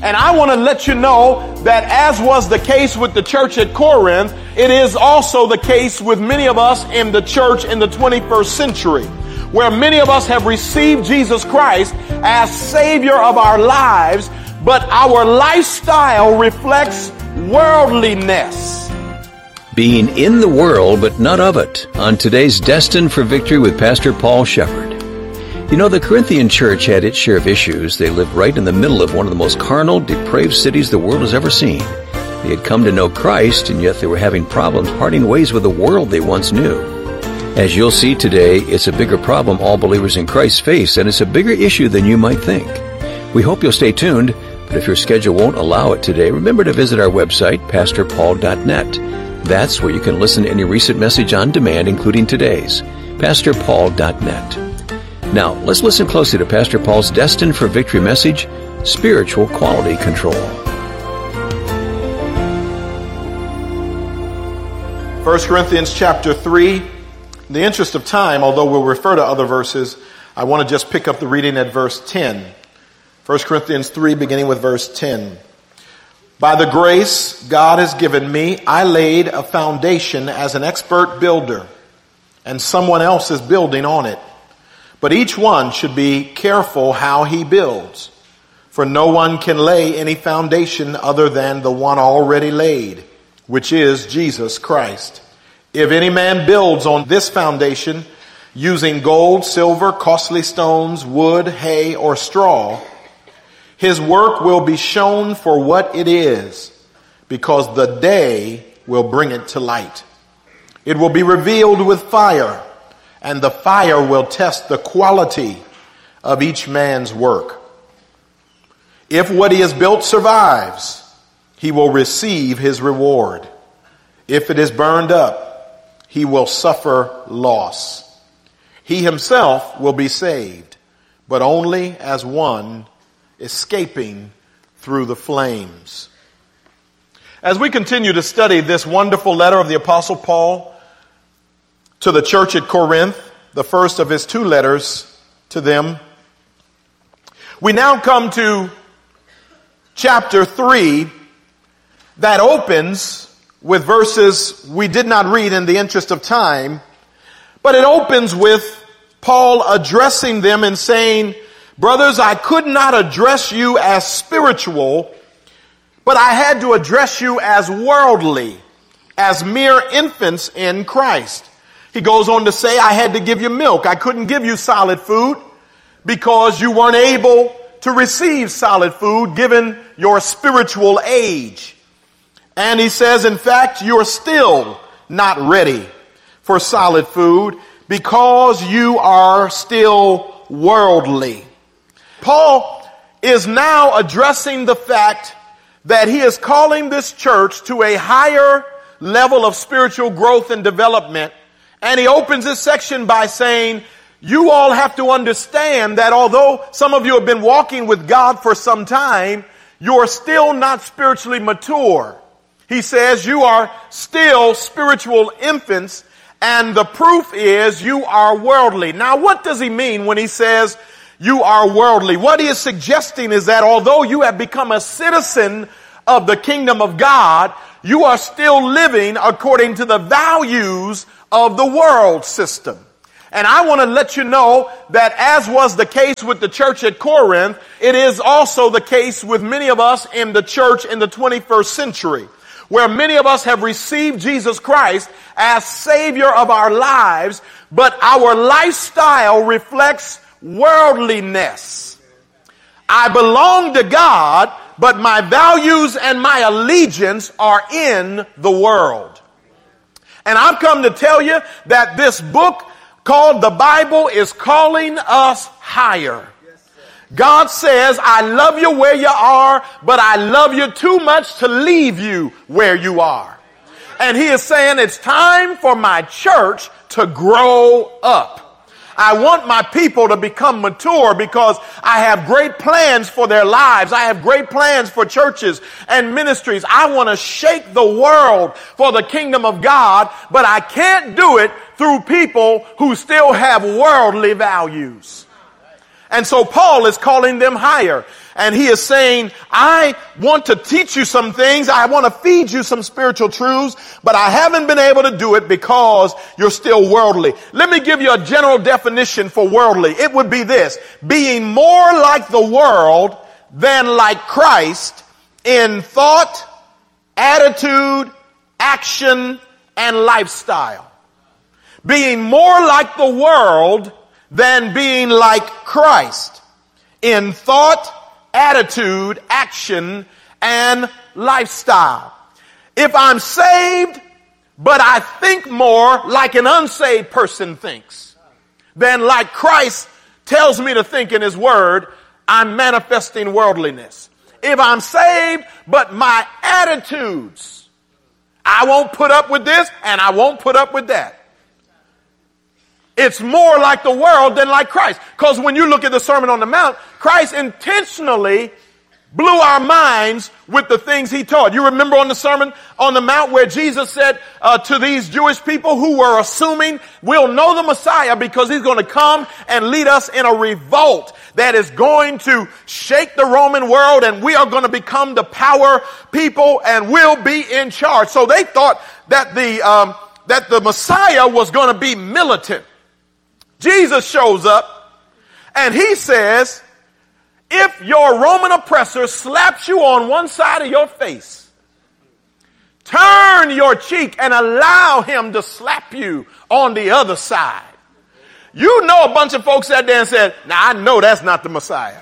And I want to let you know that as was the case with the church at Corinth, it is also the case with many of us in the church in the 21st century, where many of us have received Jesus Christ as Savior of our lives, but our lifestyle reflects worldliness. Being in the world, but not of it, on today's Destined for Victory with Pastor Paul Shepherd. You know, the Corinthian church had its share of issues. They lived right in the middle of one of the most carnal, depraved cities the world has ever seen. They had come to know Christ, and yet they were having problems parting ways with the world they once knew. As you'll see today, it's a bigger problem all believers in Christ face, and it's a bigger issue than you might think. We hope you'll stay tuned, but if your schedule won't allow it today, remember to visit our website, pastorpaul.net. That's where you can listen to any recent message on demand, including today's, pastorpaul.net. Now, let's listen closely to Pastor Paul's Destined for Victory message, Spiritual Quality Control. 1 Corinthians chapter 3. In the interest of time, although we'll refer to other verses, I want to just pick up the reading at verse 10. 1 Corinthians 3, beginning with verse 10. By the grace God has given me, I laid a foundation as an expert builder, and someone else is building on it. But each one should be careful how he builds, for no one can lay any foundation other than the one already laid, which is Jesus Christ. If any man builds on this foundation using gold, silver, costly stones, wood, hay, or straw, his work will be shown for what it is, because the day will bring it to light. It will be revealed with fire, and the fire will test the quality of each man's work. If what he has built survives, he will receive his reward. If it is burned up, he will suffer loss. He himself will be saved, but only as one escaping through the flames. As we continue to study this wonderful letter of the Apostle Paul to the church at Corinth, the first of his two letters to them, we now come to chapter 3 that opens with verses we did not read in the interest of time, but it opens with Paul addressing them and saying, brothers, I could not address you as spiritual, but I had to address you as worldly, as mere infants in Christ. He goes on to say, I had to give you milk. I couldn't give you solid food because you weren't able to receive solid food given your spiritual age. And he says, in fact, you're still not ready for solid food because you are still worldly. Paul is now addressing the fact that he is calling this church to a higher level of spiritual growth and development. And he opens this section by saying, you all have to understand that although some of you have been walking with God for some time, you're still not spiritually mature. He says you are still spiritual infants, and the proof is you are worldly. Now, what does he mean when he says you are worldly? What he is suggesting is that although you have become a citizen of the kingdom of God, you are still living according to the values of the world system. And I want to let you know that as was the case with the church at Corinth, it is also the case with many of us in the church in the 21st century, where many of us have received Jesus Christ as Savior of our lives, but our lifestyle reflects worldliness. I belong to God, but my values and my allegiance are in the world. And I've come to tell you that this book called the Bible is calling us higher. God says, I love you where you are, but I love you too much to leave you where you are. And he is saying it's time for my church to grow up. I want my people to become mature because I have great plans for their lives. I have great plans for churches and ministries. I want to shake the world for the kingdom of God, but I can't do it through people who still have worldly values. And so Paul is calling them higher. And he is saying, I want to teach you some things. I want to feed you some spiritual truths, but I haven't been able to do it because you're still worldly. Let me give you a general definition for worldly. It would be this: being more like the world than like Christ in thought, attitude, action, and lifestyle. Being more like the world than being like Christ in thought, attitude, action, and lifestyle. If I'm saved, but I think more like an unsaved person thinks than like Christ tells me to think in his word, I'm manifesting worldliness. If I'm saved, but my attitudes, I won't put up with this and I won't put up with that. It's more like the world than like Christ. Because when you look at the Sermon on the Mount, Christ intentionally blew our minds with the things he taught. You remember on the Sermon on the Mount where Jesus said to these Jewish people who were assuming we'll know the Messiah because he's going to come and lead us in a revolt that is going to shake the Roman world, and we are going to become the power people and we'll be in charge. So they thought that the Messiah was going to be militant. Jesus shows up and he says, if your Roman oppressor slaps you on one side of your face, turn your cheek and allow him to slap you on the other side. You know, a bunch of folks sat there and said, now I know that's not the Messiah.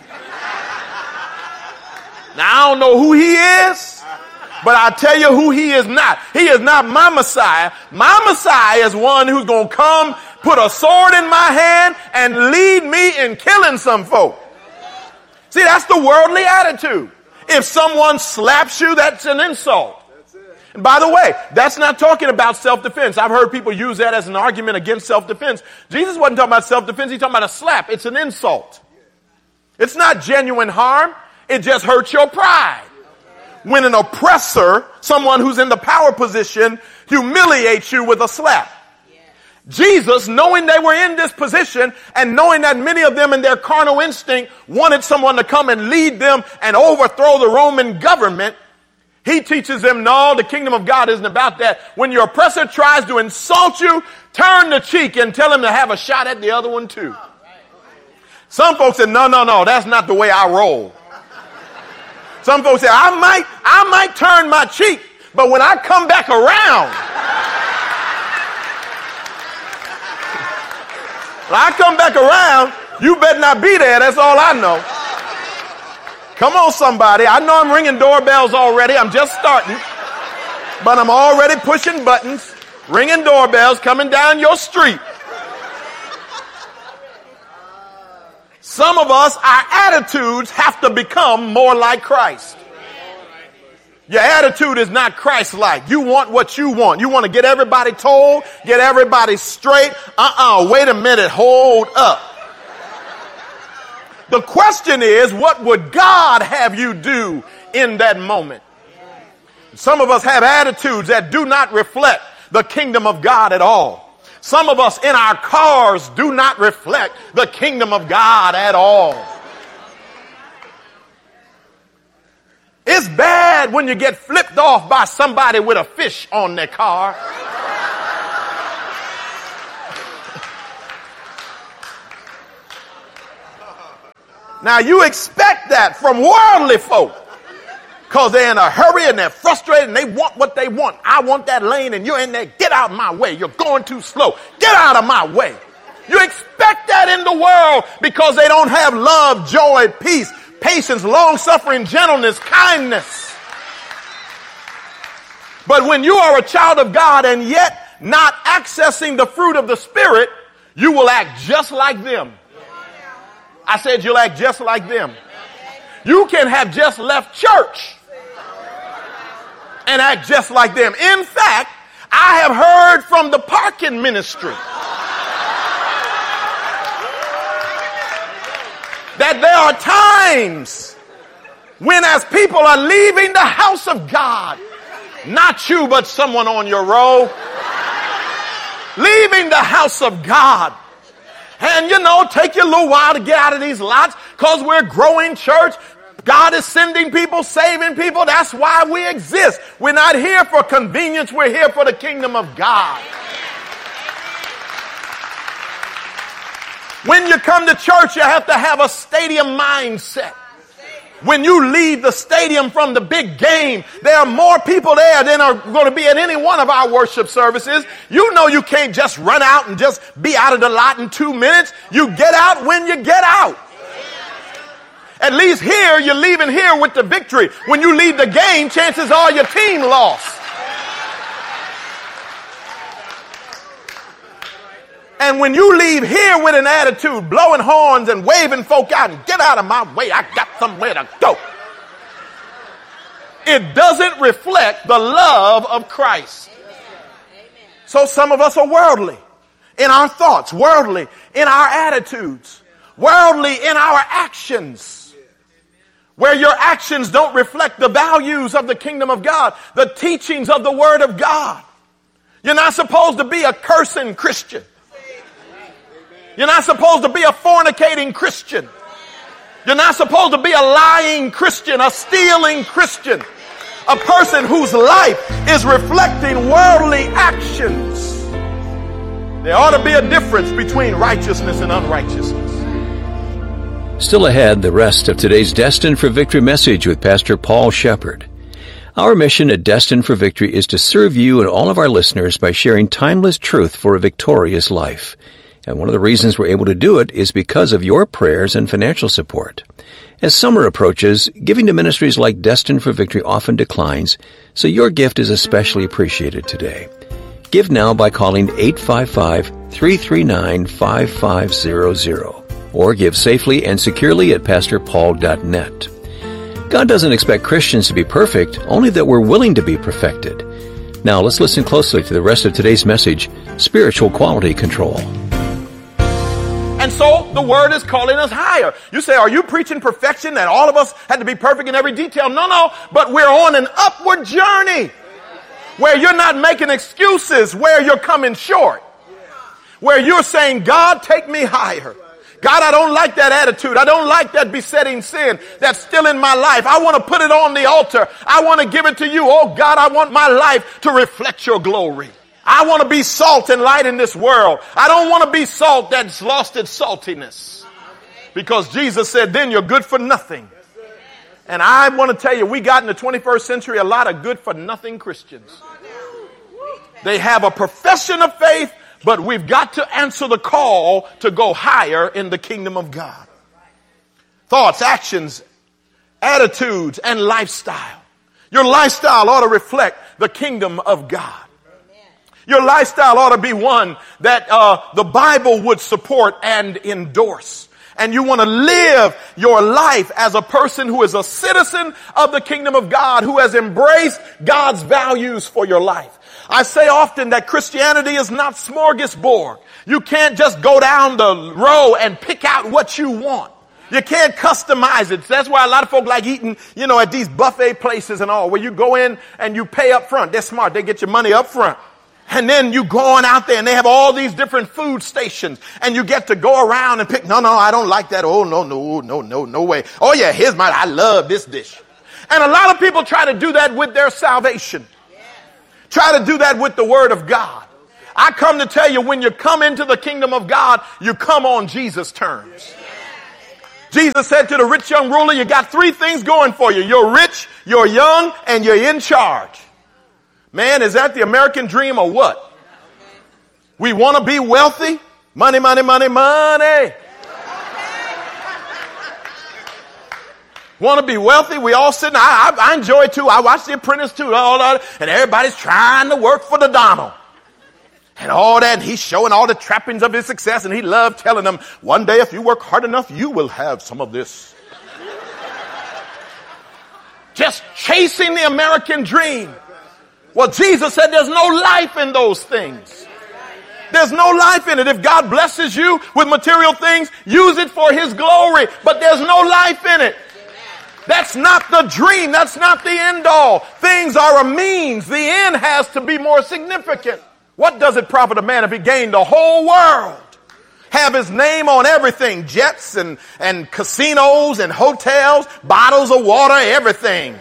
Now I don't know who he is, but I'll tell you who he is not. He is not my Messiah. My Messiah is one who's going to come, put a sword in my hand, and lead me in killing some folk. See, that's the worldly attitude. If someone slaps you, that's an insult. And by the way, that's not talking about self-defense. I've heard people use that as an argument against self-defense. Jesus wasn't talking about self-defense. He's talking about a slap. It's an insult. It's not genuine harm. It just hurts your pride. When an oppressor, someone who's in the power position, humiliates you with a slap. Jesus, knowing they were in this position and knowing that many of them in their carnal instinct wanted someone to come and lead them and overthrow the Roman government, he teaches them, no, the kingdom of God isn't about that. When your oppressor tries to insult you, turn the cheek and tell him to have a shot at the other one too. Some folks said, no, that's not the way I roll. Some folks say, I might turn my cheek, but when I come back around, when I come back around, you better not be there. That's all I know. Come on, somebody. I know I'm ringing doorbells already. I'm just starting, but I'm already pushing buttons, ringing doorbells, coming down your street. Some of us, our attitudes have to become more like Christ. Your attitude is not Christ-like. You want what you want. You want to get everybody told, get everybody straight. Wait a minute, hold up. The question is, what would God have you do in that moment? Some of us have attitudes that do not reflect the kingdom of God at all. Some of us in our cars do not reflect the kingdom of God at all. It's bad when you get flipped off by somebody with a fish on their car. Now you expect that from worldly folk because they're in a hurry and they're frustrated and they want what they want. I want that lane and you're in there. Get out of my way. You're going too slow. Get out of my way. You expect that in the world because they don't have love, joy, peace, patience, long-suffering, gentleness, kindness. But when you are a child of God and yet not accessing the fruit of the Spirit, you will act just like them. I said you'll act just like them. You can have just left church and act just like them. In fact, I have heard from the parking ministry that there are times when, as people are leaving the house of God, not you, but someone on your row, leaving the house of God, And take your little while to get out of these lots because we're a growing church. God is sending people, saving people. That's why we exist. We're not here for convenience. We're here for the kingdom of God. When you come to church, you have to have a stadium mindset. When you leave the stadium from the big game, there are more people there than are going to be at any one of our worship services. You know you can't just run out and just be out of the lot in 2 minutes. You get out when you get out. At least here, you're leaving here with the victory. When you leave the game, chances are your team lost. And when you leave here with an attitude, blowing horns and waving folk out and get out of my way, I got somewhere to go, it doesn't reflect the love of Christ. So some of us are worldly in our thoughts, worldly in our attitudes, worldly in our actions, where your actions don't reflect the values of the kingdom of God, the teachings of the word of God. You're not supposed to be a cursing Christian. You're not supposed to be a fornicating Christian. You're not supposed to be a lying Christian, a stealing Christian, a person whose life is reflecting worldly actions. There ought to be a difference between righteousness and unrighteousness. Still ahead, the rest of today's Destined for Victory message with Pastor Paul Shepard. Our mission at Destined for Victory is to serve you and all of our listeners by sharing timeless truth for a victorious life. And one of the reasons we're able to do it is because of your prayers and financial support. As summer approaches, giving to ministries like Destined for Victory often declines, so your gift is especially appreciated today. Give now by calling 855-339-5500 or give safely and securely at pastorpaul.net. God doesn't expect Christians to be perfect, only that we're willing to be perfected. Now let's listen closely to the rest of today's message, Spiritual Quality Control. And so the word is calling us higher. You say, are you preaching perfection, that all of us had to be perfect in every detail? No, but we're on an upward journey where you're not making excuses, where you're coming short, where you're saying, God, take me higher. God, I don't like that attitude. I don't like that besetting sin that's still in my life. I want to put it on the altar. I want to give it to you. Oh God, I want my life to reflect your glory. I want to be salt and light in this world. I don't want to be salt that's lost its saltiness. Because Jesus said, then you're good for nothing. And I want to tell you, we got in the 21st century a lot of good for nothing Christians. They have a profession of faith, but we've got to answer the call to go higher in the kingdom of God. Thoughts, actions, attitudes, and lifestyle. Your lifestyle ought to reflect the kingdom of God. Your lifestyle ought to be one that the Bible would support and endorse. And you want to live your life as a person who is a citizen of the kingdom of God, who has embraced God's values for your life. I say often that Christianity is not smorgasbord. You can't just go down the row and pick out what you want. You can't customize it. That's why a lot of folk like eating, at these buffet places and all, where you go in and you pay up front. They're smart. They get your money up front. And then you go on out there and they have all these different food stations and you get to go around and pick, no, I don't like that. Oh, no way. Oh yeah, here's I love this dish. And a lot of people try to do that with their salvation. Try to do that with the word of God. I come to tell you, when you come into the kingdom of God, you come on Jesus' terms. Jesus said to the rich young ruler, you got three things going for you. You're rich, you're young, and you're in charge. Man, is that the American dream or what? We want to be wealthy. Money. Want to be wealthy? We all sitting. I enjoy it too. I watch The Apprentice too. All that, and everybody's trying to work for the Donald. And all that. And he's showing all the trappings of his success. And he loved telling them, one day if you work hard enough, you will have some of this. Just chasing the American dream. Well, Jesus said there's no life in those things. There's no life in it. If God blesses you with material things, use it for his glory. But there's no life in it. That's not the dream. That's not the end all. Things are a means. The end has to be more significant. What does it profit a man if he gained the whole world have his name on everything. Jets and casinos and hotels, bottles of water, everything.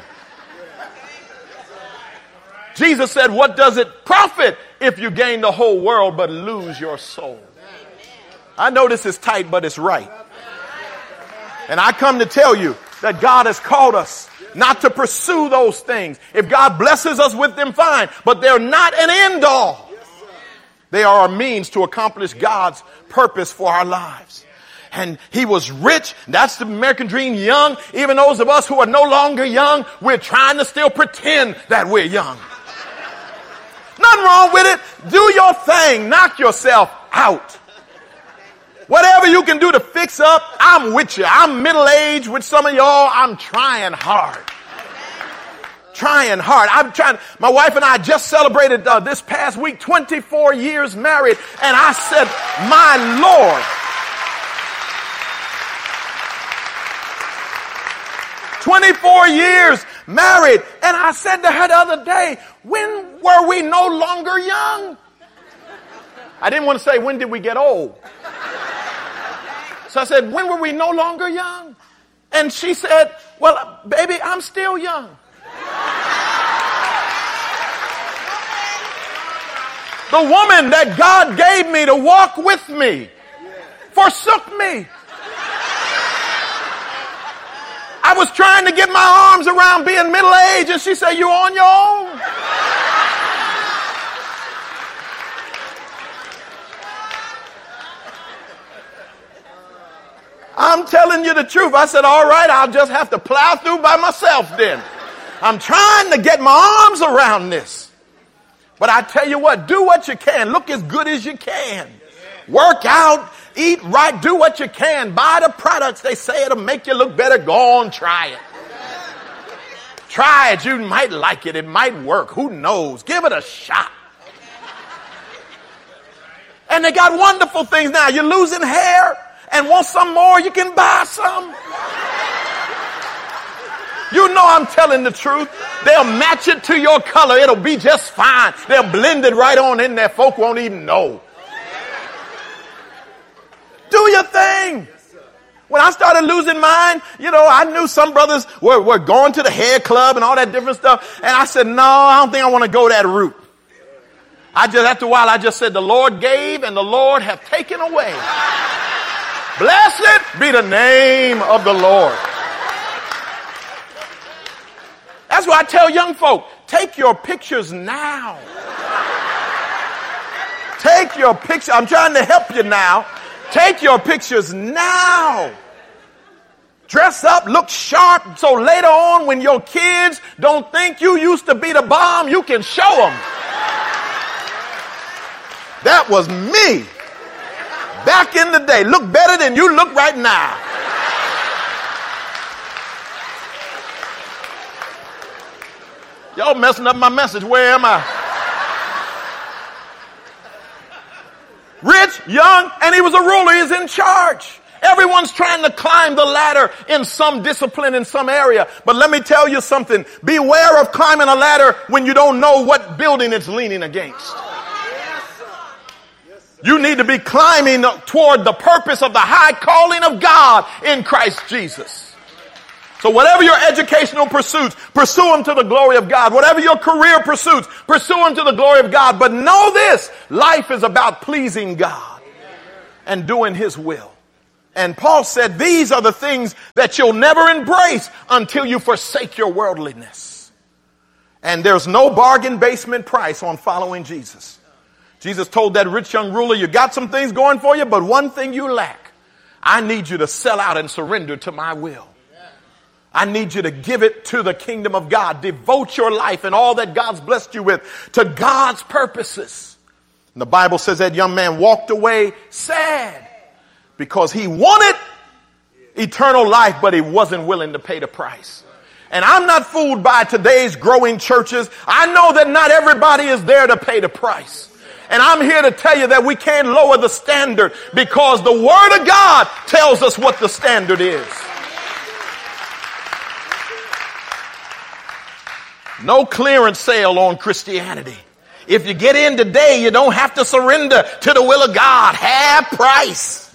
Jesus said, what does it profit if you gain the whole world but lose your soul? I know this is tight, but it's right. And I come to tell you that God has called us not to pursue those things. If God blesses us with them, fine. But they're not an end all. They are a means to accomplish God's purpose for our lives. And he was rich. That's the American dream. Young. Even those of us who are no longer young, we're trying to still pretend that we're young. Nothing wrong with it. Do your thing. Knock yourself out. Whatever you can do to fix up, I'm with you. I'm middle-aged with some of y'all. I'm trying hard. Trying hard. My wife and I just celebrated this past week 24 years married. And I said, my Lord. 24 years married. And I said to her the other day, when were we no longer young? I didn't want to say, when did we get old? So I said, when were we no longer young? And she said, well, baby, I'm still young. The woman that God gave me to walk with me forsook me. I was trying to get my arms around being middle-aged, and she said, you on your own? I'm telling you the truth. I said, all right, I'll just have to plow through by myself then. I'm trying to get my arms around this. But I tell you what, do what you can. Look as good as you can. Work out, eat right, do what you can. Buy the products. They say it'll make you look better. Go on, try it. Try it. You might like it. It might work. Who knows? Give it a shot. And they got wonderful things now. You're losing hair and want some more, you can buy some. You know I'm telling the truth. They'll match it to your color. It'll be just fine. They'll blend it right on in there. Folk won't even know. Do your thing. When I started losing mine, I knew some brothers were going to the hair club and all that different stuff. And I said, no, I don't think I want to go that route. After a while, I just said, the Lord gave and the Lord hath taken away. Blessed be the name of the Lord. That's why I tell young folk, take your pictures now. Take your picture. I'm trying to help you now. Take your pictures now. Dress up, look sharp, so later on when your kids don't think you used to be the bomb, you can show them. That was me. Back in the day. Look better than you look right now. Y'all messing up my message. Where am I? Rich, young, and he was a ruler. He's in charge. Everyone's trying to climb the ladder in some discipline, in some area. But let me tell you something. Beware of climbing a ladder when you don't know what building it's leaning against. You need to be climbing toward the purpose of the high calling of God in Christ Jesus. So whatever your educational pursuits, pursue them to the glory of God. Whatever your career pursuits, pursue them to the glory of God. But know this, life is about pleasing God and doing his will. And Paul said, these are the things that you'll never embrace until you forsake your worldliness. And there's no bargain basement price on following Jesus. Jesus told that rich young ruler, you got some things going for you, but one thing you lack. I need you to sell out and surrender to my will. I need you to give it to the kingdom of God. Devote your life and all that God's blessed you with to God's purposes. And the Bible says that young man walked away sad because he wanted eternal life, but he wasn't willing to pay the price. And I'm not fooled by today's growing churches. I know that not everybody is there to pay the price. And I'm here to tell you that we can't lower the standard because the Word of God tells us what the standard is. No clearance sale on Christianity. If you get in today, you don't have to surrender to the will of God. Half price.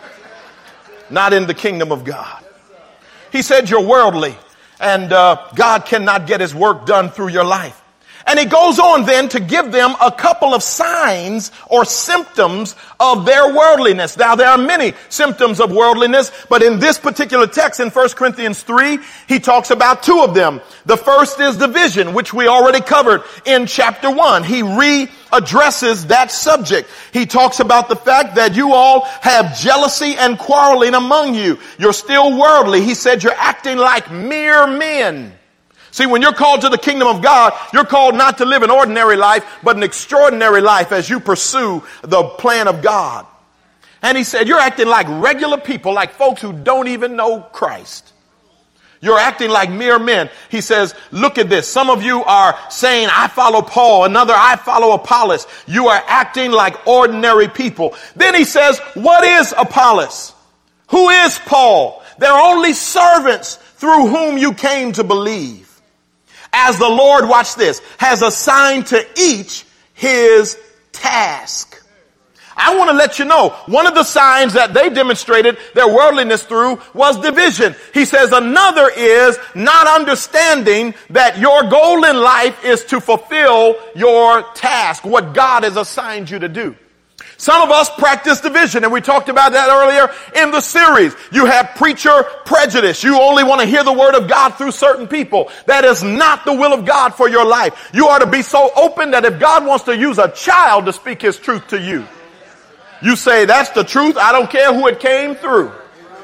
Not in the kingdom of God. He said you're worldly, and God cannot get his work done through your life. And he goes on then to give them a couple of signs or symptoms of their worldliness. Now, there are many symptoms of worldliness, but in this particular text in 1 Corinthians 3, he talks about two of them. The first is division, which we already covered in chapter 1. He readdresses that subject. He talks about the fact that you all have jealousy and quarreling among you. You're still worldly. He said you're acting like mere men. See, when you're called to the kingdom of God, you're called not to live an ordinary life, but an extraordinary life as you pursue the plan of God. And he said, you're acting like regular people, like folks who don't even know Christ. You're acting like mere men. He says, look at this. Some of you are saying, I follow Paul. Another, I follow Apollos. You are acting like ordinary people. Then he says, what is Apollos? Who is Paul? They're only servants through whom you came to believe. As the Lord, watch this, has assigned to each his task. I want to let you know, one of the signs that they demonstrated their worldliness through was division. He says another is not understanding that your goal in life is to fulfill your task, what God has assigned you to do. Some of us practice division, and we talked about that earlier in the series. You have preacher prejudice. You only want to hear the word of God through certain people. That is not the will of God for your life. You ought to be so open that if God wants to use a child to speak his truth to you, you say, that's the truth. I don't care who it came through.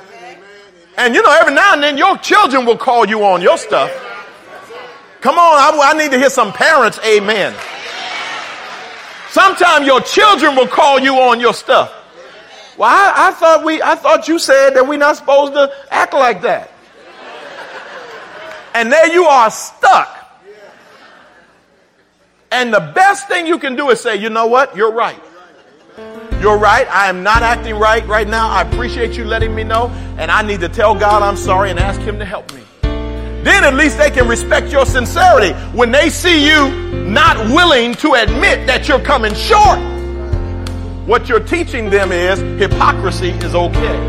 And you know, every now and then your children will call you on your stuff. Come on, I need to hear some parents, amen. Sometimes your children will call you on your stuff. Well, I thought you said that we're not supposed to act like that. And there you are stuck. And the best thing you can do is say, you know what? You're right. You're right. I am not acting right now. I appreciate you letting me know. And I need to tell God I'm sorry and ask him to help me. Then at least they can respect your sincerity. When they see you not willing to admit that you're coming short, what you're teaching them is hypocrisy is okay.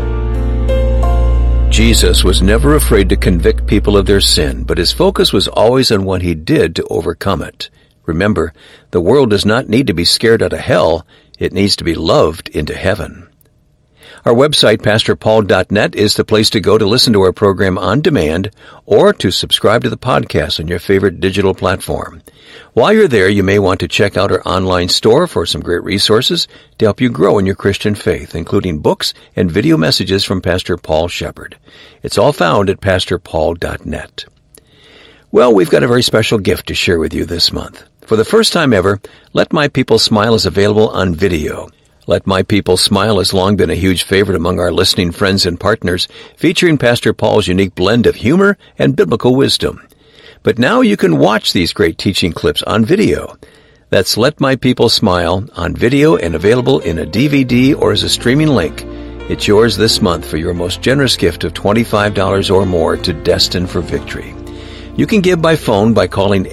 Jesus was never afraid to convict people of their sin, but his focus was always on what he did to overcome it. Remember, the world does not need to be scared out of hell. It needs to be loved into heaven. Our website, PastorPaul.net, is the place to go to listen to our program on demand or to subscribe to the podcast on your favorite digital platform. While you're there, you may want to check out our online store for some great resources to help you grow in your Christian faith, including books and video messages from Pastor Paul Shepard. It's all found at PastorPaul.net. Well, we've got a very special gift to share with you this month. For the first time ever, Let My People Smile is available on video. Let My People Smile has long been a huge favorite among our listening friends and partners, featuring Pastor Paul's unique blend of humor and biblical wisdom. But now you can watch these great teaching clips on video. That's Let My People Smile on video and available in a DVD or as a streaming link. It's yours this month for your most generous gift of $25 or more to Destined for Victory. You can give by phone by calling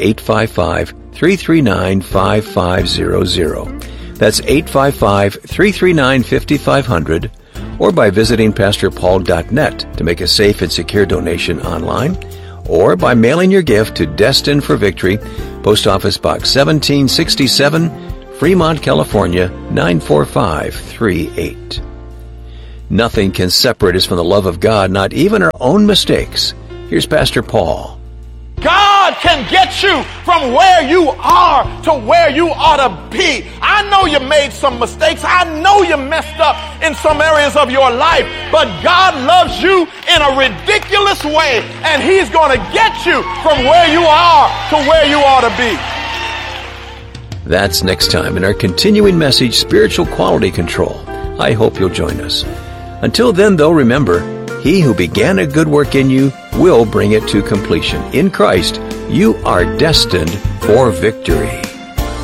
855-339-5500. That's 855-339-5500, or by visiting PastorPaul.net to make a safe and secure donation online, or by mailing your gift to Destined for Victory, Post Office Box 1767, Fremont, California, 94538. Nothing can separate us from the love of God, not even our own mistakes. Here's Pastor Paul. God can get you from where you are to where you ought to be. I know you made some mistakes. I know you messed up in some areas of your life, but God loves you in a ridiculous way, and he's going to get you from where you are to where you ought to be. That's next time in our continuing message, Spiritual Quality Control. I hope you'll join us. Until then, though, remember, he who began a good work in you will bring it to completion. In Christ, you are destined for victory.